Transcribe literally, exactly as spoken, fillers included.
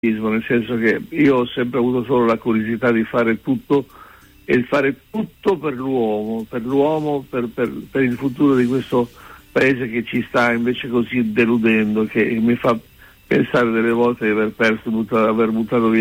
nel senso che io ho sempre avuto solo la curiosità di fare tutto e il fare tutto per l'uomo, per l'uomo, per, per, per il futuro di questo paese che ci sta invece così deludendo, che mi fa pensare delle volte di aver perso, buttato, aver buttato via